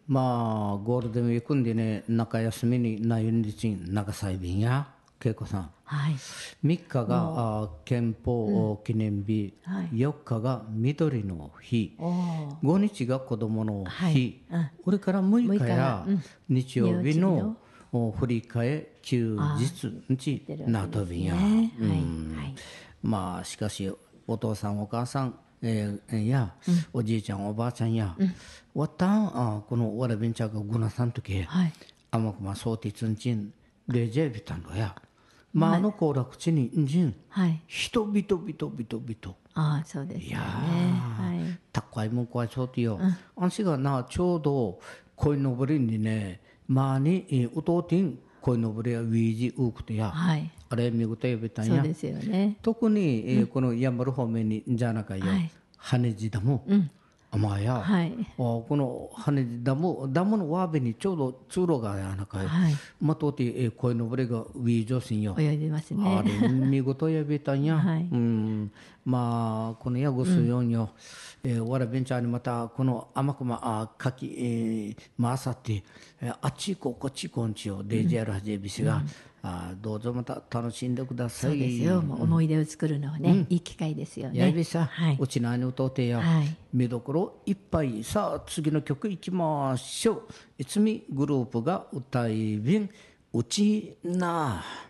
まあゴールデンウィークでね中休みになゆんりちん長祭便や恵子さん、 はい。 3日が憲法記念日、 はい。 4日が緑の日、 おお。 5日が子どものはい。 日、これから6日や日曜日の振り替え休日になとびんや、まあしかしお父さんお母さん、や、おじいちゃんおばあちゃんや、わったんこのわらびんちゃがぐなさんとき、あまくまそうてつんちんレジェビタンのや、まああの行楽地にんじん、人々々 ああそうですね。 いやー、高いもん怖いそうてよ。あんしがな、ちょうど恋のぼりにね、まあに、うとうてん恋のぼりやウィージウークとや、あれ見事呼べたんや。 そうですよね。 特に、このやんばる方面にんじゃなかよ、羽地ダム、あまや、この羽地ダムのわべにちょうど通路がやなかい、まとって、恋のぼりがウィージョスンよ。 泳いでますね。 あれ見事呼べたんや。まあこのやぐすよんよ、わらべんちゃんにまたこの甘くかき、まあさって、あっち行こうこっち行こうんちよデイジャールはじびしが、どうぞまた楽しんでください。 そうですよ。もう思い出を作るのはね、いい機会ですよね。 やびさ、うちなに歌うてや、見どころいっぱい。さあ次の曲いきましょう。いつみグループが歌いびんうちな。